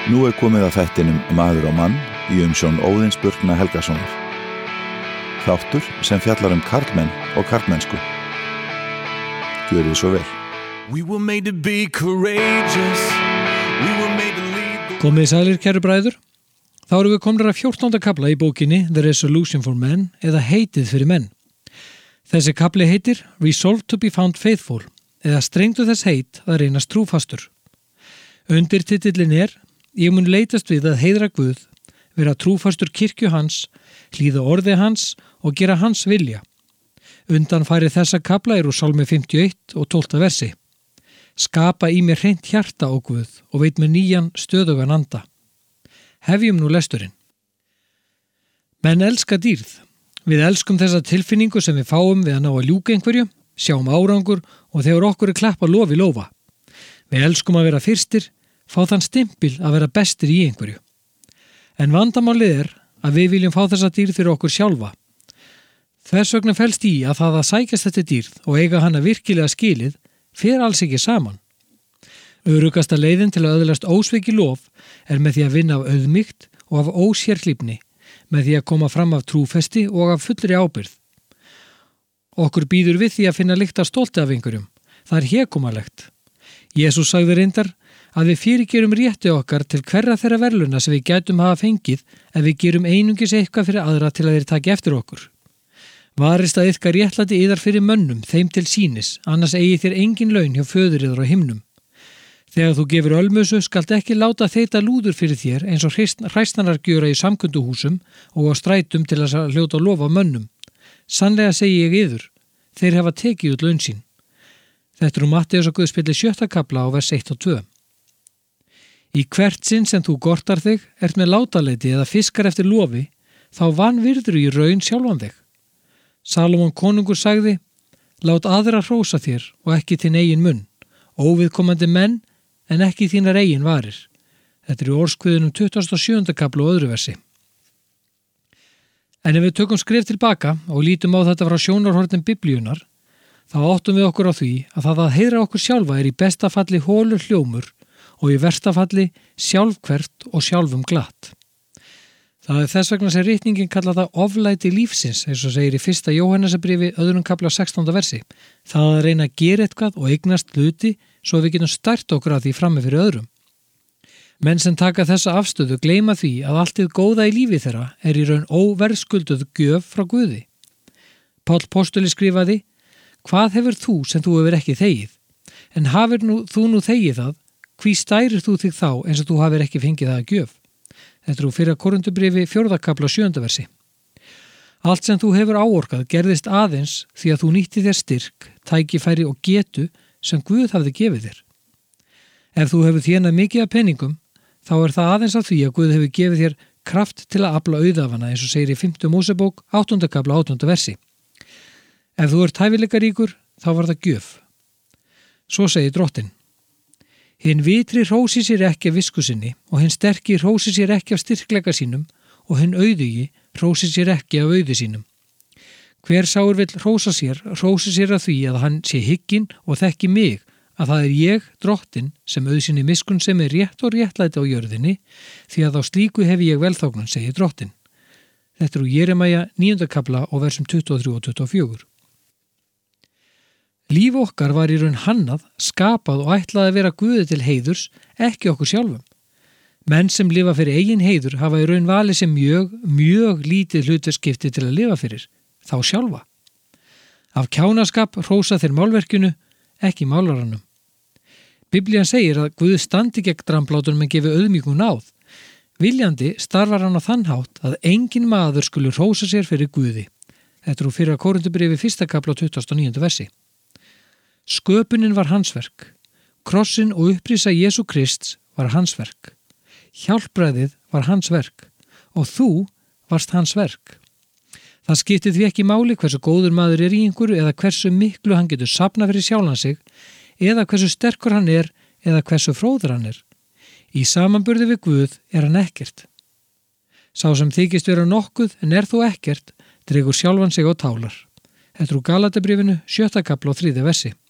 Nú komið að þættinum Maður og mann í umsjón Óðins Burkna Helgasonar. Þáttur sem fjallar karlmenn og karlmennsku. Gjörið svo vel. We were made to be courageous. We were made to lead. Komið sælir, kæru bræður. Þá erum við komnir að 14. kafla í bókinni The Resolution for Men eða heitið fyrir menn. Þessi kafli heitir Resolve to be found faithful eða strengdu þess heit að reynast trúfastur. Undirtitillinn Ég mun leitast við að heiðra Guð, vera trúfastur kirkju hans, hlýða orði hans og gera hans vilja. Undanfæri þessa kafla úr Sálmi 51 og 12. versi. Skapa í mér hreint hjarta, ó Guð, og veit mér nýjan stöðugan anda. Hefjum nú lesturinn. Menn elska dýrð. Við elskum þessa tilfinningu sem við fáum við að ná að ljúka einhverju, sjáum árangur og þegar okkur klappa lofi lófa. Við elskum að vera fyrstir, fá þann stimpil að vera bestir í einhverju. En vandamálið að við viljum fá þessa dýrð fyrir okkur sjálfa. Þess vegna felst í að það að sækjast þetta dýrð og eiga hana virkilega skilið fer alls ekki saman. Öruggasta leiðin til að öðlast ósveiki lof með því að vinna af auðmýkt og af ósérhlífni, með því að koma fram af trúfesti og af fullri ábyrgð. Okkur býður við því að finna lykt af stolti af einhverjum. Það hégómalegt. Jesús sagði reyndar að við fyrirgerum rétti okkar til hverra þeirra verðlauna sem við gætum hafa fengið ef við gerum einungis eitthvað fyrir aðra til að þeir taki eftir okkur. Varist að yðka réttlæti yðar fyrir mönnum, þeim til sýnis, annars eigi þér engin laun hjá föður yðar á himnum. Þegar þú gefur ölmusu skalt ekki láta þeita lúður fyrir þér eins og hræsnarar gjöra í samkunduhúsum og á strætum til að hljóta lofa mönnum. Sannlega segi ég yður, þeir hafa tekið út laun sín. Þetta úr Matteus og Guðspjalli 7. kafla á vers 1 og 2. Í hvert sinn sem þú gortar þig, með látaleiti eða fiskar eftir lofi, þá vanvirður í raun sjálfan þig. Salómon konungur sagði, lát aðra hrósa þér og ekki þinn eigin munn, óviðkomandi menn en ekki þínar eigin varir. Þetta í orðskviðunum 27. kafla og öðru versi. En ef við tökum skref tilbaka og lítum á þetta frá sjónarhornin Biblíunar, þá áttum við okkur á því að það að heiðra okkur sjálfa í besta falli hólur hljómur og í versta falli sjálfhvert og sjálfum glatt. Það þess vegna sem ritningin kalla það oflæti lífsins, eins og segir í 1. Jóhannesarbréfi 2. kafla 16. versi. Það að reyna að gera eitthvað og eignast hluti svo við getum stært okkur að því frammi fyrir öðrum. Menn sem taka þessa afstöðu gleyma því að allt hið góða í lífi þeirra í raun óverðskulduð gjöf frá Guði. Páll postuli skrifaði, hvað hefur þú sem þú hefur ekki þegið? En hafir þú nú þegið það, hví stærir þú þig þá eins og þú hafir ekki fengið það að gjöf? Þetta úr 1. Korintubréfi 4. kafla 7. versi. Allt sem þú hefur áorkað gerðist aðeins því að þú nýtti þér styrk, tækifæri og getu sem Guð hafði gefið þér. Ef þú hefur þénað mikið af peningum, þá það aðeins af því að Guð hefur gefið þér kraft til að afla auðafana, eins og segir í 5. Mósebók 8. kafla 8. versi. Ef þú hæfileikaríkur, þá var það gjöf. Svo segir Drottinn. Hinn vitri hrósi sér ekki af visku sinni og hinn sterki hrósi sér ekki af styrkleika sínum og hinn auðugi hrósi sér ekki af auði sínum. Hver sáur vill hrósa sér, hrósi sér að því að hann sé hygginn og þekki mig, að það ég, Drottinn, sem auðsinni miskun sem rétt og réttlæti á jörðinni, því að á slíku hefi ég velþóknun, segir Drottinn. Þetta úr Jeremíja 9. kafla og versum 23 og 24. Líf okkar var í raun hannað, skapað og ætlað að vera Guði til heiðurs, ekki okkur sjálfum. Menn sem lifa fyrir eigin heiður hafa í raun valið sem mjög lítið hlutverkskipti til að lifa fyrir, þá sjálfa. Af kjánaskap hrósa þeir málverkinu, ekki málaranum. Biblían segir að Guð standi gegn dramblátunum en gefi auðmýkum náð. Viljandi starfar hann á þann hátt að engin maður skuli hrósa sér fyrir Guði. Þetta úr 1. Korintubréfi 1. kafla 29. versi. Sköpunin var hans verk. Krossin og upprisa Jesú Krists var hans verk. Hjálpræðið var hans verk og þú varst hans verk. Það skiptir því ekki máli hversu góður maður í einhverju eða hversu miklu hann getur safnað fyrir sjálfan sig eða hversu sterkur hann eða hversu fróður hann Í samanburði við Guð hann ekkert. Sá sem þykist vera nokkuð en þó ekkert dregur sjálfan sig á tálar. Þetta úr Galatabréfinu 7. kafla og 3. versi.